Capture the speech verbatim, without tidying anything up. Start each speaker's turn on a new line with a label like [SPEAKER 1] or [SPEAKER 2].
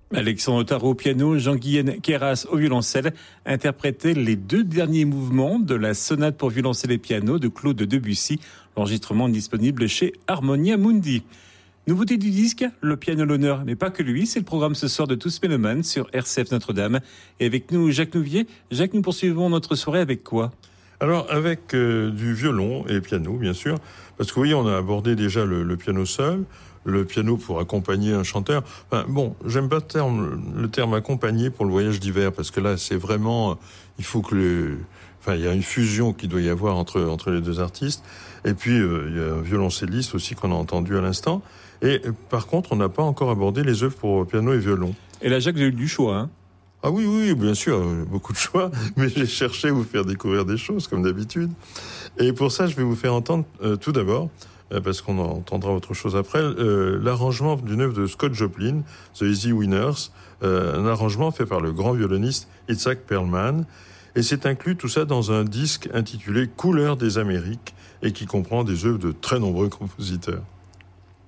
[SPEAKER 1] Alexandre Tarot au piano, Jean-Guyen Queyras au violoncelle interprétaient les deux derniers mouvements de la sonate pour violoncelle et piano de Claude Debussy. L'enregistrement est disponible chez Harmonia Mundi. Nouveauté du disque, le piano l'honneur, mais pas que lui. C'est le programme ce soir de Tous Mélomanes sur R C F Notre-Dame. Et avec nous, Jacques Nouvier. Jacques, nous poursuivons notre soirée avec quoi ?
[SPEAKER 2] Alors, avec euh, du violon et piano, bien sûr. Parce que oui, on a abordé déjà le, le piano seul, le piano pour accompagner un chanteur. Enfin, bon, j'aime pas le terme, le terme accompagner pour le voyage d'hiver, parce que là, c'est vraiment, il faut que le, enfin, il y a une fusion qui doit y avoir entre, entre les deux artistes. Et puis, euh, il y a un violoncelliste aussi qu'on a entendu à l'instant. Et par contre, on n'a pas encore abordé les œuvres pour piano et violon.
[SPEAKER 1] Et là, Jacques, j'ai eu du choix, hein.
[SPEAKER 2] Ah oui, oui, bien sûr, beaucoup de choix, mais j'ai cherché à vous faire découvrir des choses, comme d'habitude. Et pour ça, je vais vous faire entendre, euh, tout d'abord, euh, parce qu'on entendra autre chose après, euh, l'arrangement d'une œuvre de Scott Joplin, The Easy Winners, euh, un arrangement fait par le grand violoniste Itzhak Perlman, et c'est inclus tout ça dans un disque intitulé Couleurs des Amériques, et qui comprend des œuvres de très nombreux compositeurs.